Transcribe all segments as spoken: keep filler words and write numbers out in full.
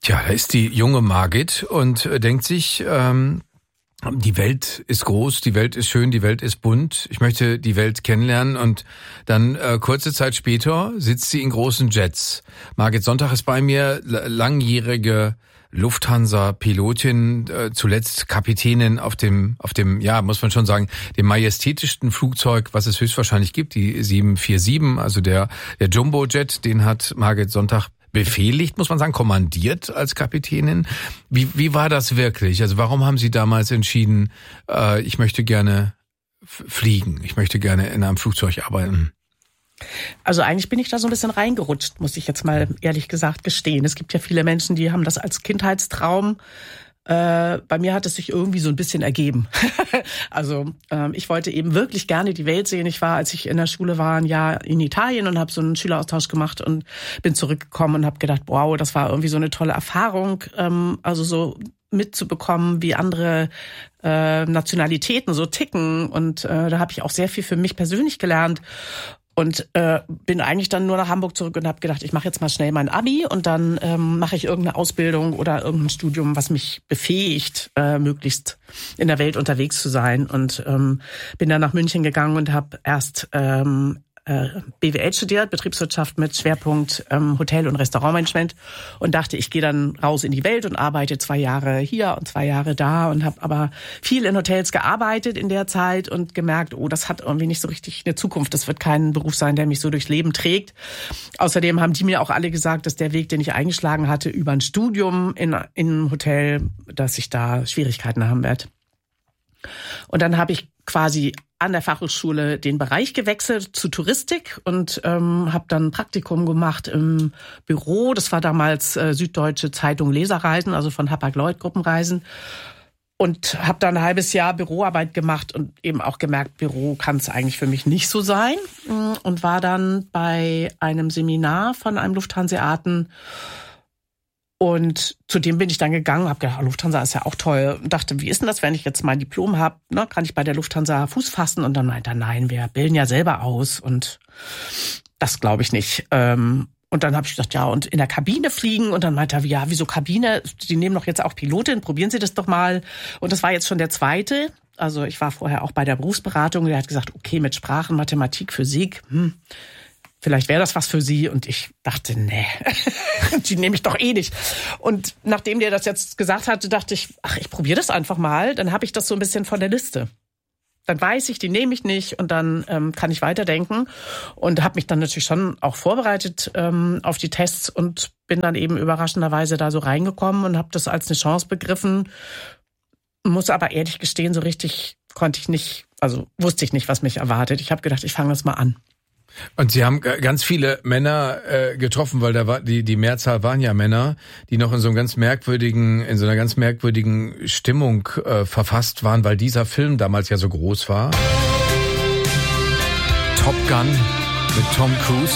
Tja, da ist die junge Margit und äh, denkt sich, ähm, die Welt ist groß, die Welt ist schön, die Welt ist bunt. Ich möchte die Welt kennenlernen und dann äh, kurze Zeit später sitzt sie in großen Jets. Margit Sonntag ist bei mir, langjährige Lufthansa-Pilotin, äh, zuletzt Kapitänin auf dem, auf dem, ja, muss man schon sagen, dem majestätischsten Flugzeug, was es höchstwahrscheinlich gibt, die sieben vier sieben, also der, der Jumbo-Jet, den hat Margit Sonntag befehligt, muss man sagen, kommandiert als Kapitänin. Wie, wie war das wirklich? Also warum haben Sie damals entschieden, äh, ich möchte gerne f- fliegen, ich möchte gerne in einem Flugzeug arbeiten? Also eigentlich bin ich da so ein bisschen reingerutscht, muss ich jetzt mal ehrlich gesagt gestehen. Es gibt ja viele Menschen, die haben das als Kindheitstraum. Äh, bei mir hat es sich irgendwie so ein bisschen ergeben. Also äh, ich wollte eben wirklich gerne die Welt sehen. Ich war, als ich in der Schule war, ein Jahr in Italien und habe so einen Schüleraustausch gemacht und bin zurückgekommen und habe gedacht, wow, das war irgendwie so eine tolle Erfahrung. Ähm, also so mitzubekommen, wie andere äh, Nationalitäten so ticken. Und äh, da habe ich auch sehr viel für mich persönlich gelernt. Und äh, bin eigentlich dann nur nach Hamburg zurück und habe gedacht, ich mache jetzt mal schnell mein Abi und dann ähm, mache ich irgendeine Ausbildung oder irgendein Studium, was mich befähigt, äh, möglichst in der Welt unterwegs zu sein. Und ähm, bin dann nach München gegangen und habe erst ähm, B W L studiert, Betriebswirtschaft mit Schwerpunkt ähm, Hotel- und Restaurantmanagement und dachte, ich gehe dann raus in die Welt und arbeite zwei Jahre hier und zwei Jahre da und habe aber viel in Hotels gearbeitet in der Zeit und gemerkt, oh, das hat irgendwie nicht so richtig eine Zukunft. Das wird kein Beruf sein, der mich so durchs Leben trägt. Außerdem haben die mir auch alle gesagt, dass der Weg, den ich eingeschlagen hatte über ein Studium in, in einem Hotel, dass ich da Schwierigkeiten haben werde. Und dann habe ich quasi an der Fachhochschule den Bereich gewechselt zu Touristik und ähm, habe dann ein Praktikum gemacht im Büro. Das war damals äh, Süddeutsche Zeitung Leserreisen, also von Hapag-Lloyd Gruppenreisen. Und habe dann ein halbes Jahr Büroarbeit gemacht und eben auch gemerkt, Büro kann es eigentlich für mich nicht so sein. Und war dann bei einem Seminar von einem Lufthanseaten. Und zu dem bin ich dann gegangen, habe gedacht, Lufthansa ist ja auch toll. Und dachte, wie ist denn das, wenn ich jetzt mein Diplom habe? Ne, kann ich bei der Lufthansa Fuß fassen? Und dann meinte er, nein, wir bilden ja selber aus. Und das glaube ich nicht. Und dann habe ich gedacht, ja, und in der Kabine fliegen. Und dann meinte er, ja, wieso Kabine? Die nehmen doch jetzt auch Pilotin, probieren Sie das doch mal. Und das war jetzt schon der zweite. Also ich war vorher auch bei der Berufsberatung. Der hat gesagt, okay, mit Sprachen, Mathematik, Physik, hm, vielleicht wäre das was für Sie. Und ich dachte, nee, die nehme ich doch eh nicht. Und nachdem der das jetzt gesagt hatte, dachte ich, ach, ich probiere das einfach mal. Dann habe ich das so ein bisschen von der Liste. Dann weiß ich, die nehme ich nicht und dann ähm, kann ich weiterdenken. Und habe mich dann natürlich schon auch vorbereitet ähm, auf die Tests und bin dann eben überraschenderweise da so reingekommen und habe das als eine Chance begriffen. Muss aber ehrlich gestehen, so richtig konnte ich nicht, also wusste ich nicht, was mich erwartet. Ich habe gedacht, ich fange das mal an. Und Sie haben ganz viele Männer äh, getroffen, weil da war die die Mehrzahl waren ja Männer, die noch in so einem ganz merkwürdigen in so einer ganz merkwürdigen Stimmung äh, verfasst waren, weil dieser Film damals ja so groß war. Top Gun mit Tom Cruise.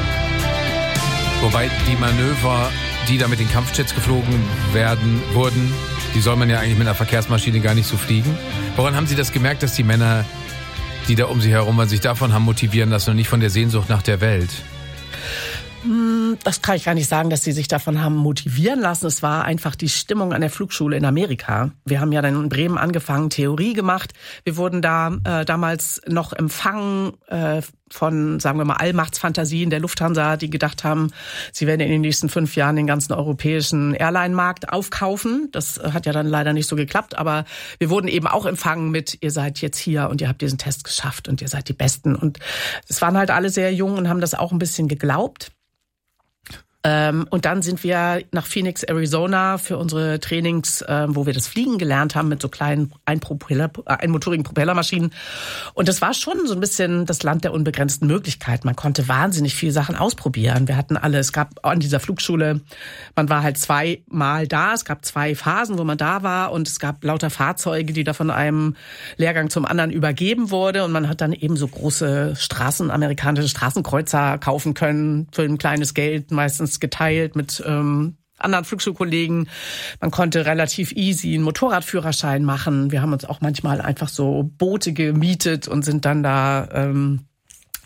Wobei die Manöver, die da mit den Kampfjets geflogen werden wurden, die soll man ja eigentlich mit einer Verkehrsmaschine gar nicht so fliegen. Woran haben Sie das gemerkt, dass die Männer, die da um Sie herum waren, sich davon haben motivieren lassen und nicht von der Sehnsucht nach der Welt? Das kann ich gar nicht sagen, dass sie sich davon haben motivieren lassen. Es war einfach die Stimmung an der Flugschule in Amerika. Wir haben ja dann in Bremen angefangen, Theorie gemacht. Wir wurden da äh, damals noch empfangen äh, von, sagen wir mal, Allmachtsfantasien der Lufthansa, die gedacht haben, sie werden in den nächsten fünf Jahren den ganzen europäischen Airline-Markt aufkaufen. Das hat ja dann leider nicht so geklappt, aber wir wurden eben auch empfangen mit, ihr seid jetzt hier und ihr habt diesen Test geschafft und ihr seid die Besten. Und es waren halt alle sehr jung und haben das auch ein bisschen geglaubt. Ähm, und dann sind wir nach Phoenix, Arizona für unsere Trainings, äh, wo wir das Fliegen gelernt haben mit so kleinen Einpropeller, äh, einmotorigen Propellermaschinen. Und das war schon so ein bisschen das Land der unbegrenzten Möglichkeiten. Man konnte wahnsinnig viele Sachen ausprobieren. Wir hatten alle, es gab an dieser Flugschule, man war halt zweimal da, es gab zwei Phasen, wo man da war und es gab lauter Fahrzeuge, die da von einem Lehrgang zum anderen übergeben wurde und man hat dann eben so große Straßen, amerikanische Straßenkreuzer kaufen können für ein kleines Geld, meistens geteilt mit ähm, anderen Flugschulkollegen. Man konnte relativ easy einen Motorradführerschein machen. Wir haben uns auch manchmal einfach so Boote gemietet und sind dann da ähm,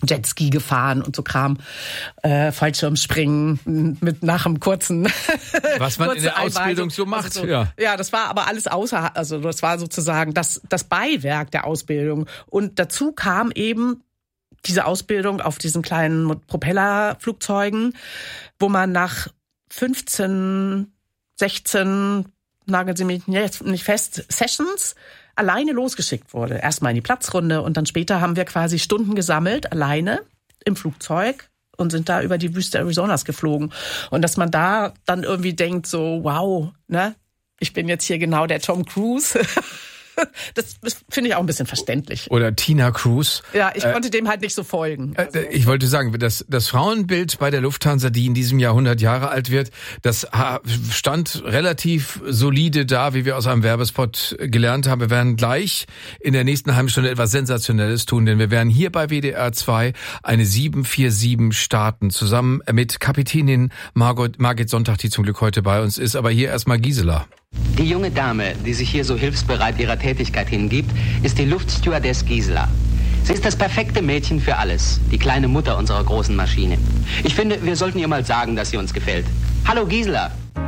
Jetski gefahren und so Kram, äh, Fallschirmspringen mit nach einem kurzen was man in der Ausbildung so macht. Also so, ja. ja, das war aber alles außer, also das war sozusagen das das Beiwerk der Ausbildung. Und dazu kam eben diese Ausbildung auf diesen kleinen Propellerflugzeugen, wo man nach fünfzehn, sechzehn, nageln Sie mich nicht fest, Sessions alleine losgeschickt wurde. Erstmal in die Platzrunde und dann später haben wir quasi Stunden gesammelt, alleine im Flugzeug und sind da über die Wüste Arizonas geflogen. Und dass man da dann irgendwie denkt so, wow, ne, ich bin jetzt hier genau der Tom Cruise. Das, das finde ich auch ein bisschen verständlich. Oder Tina Cruise. Ja, ich äh, konnte dem halt nicht so folgen. Also. Ich wollte sagen, das, das Frauenbild bei der Lufthansa, die in diesem Jahr hundert Jahre alt wird, das stand relativ solide da, wie wir aus einem Werbespot gelernt haben. Wir werden gleich in der nächsten halben Stunde etwas Sensationelles tun, denn wir werden hier bei W D R zwei eine sieben vier sieben starten, zusammen mit Kapitänin Margot, Margit Sonntag, die zum Glück heute bei uns ist. Aber hier erstmal Gisela. Die junge Dame, die sich hier so hilfsbereit ihrer Tätigkeit hingibt, ist die Luftstewardess Gisela. Sie ist das perfekte Mädchen für alles, die kleine Mutter unserer großen Maschine. Ich finde, wir sollten ihr mal sagen, dass sie uns gefällt. Hallo Gisela!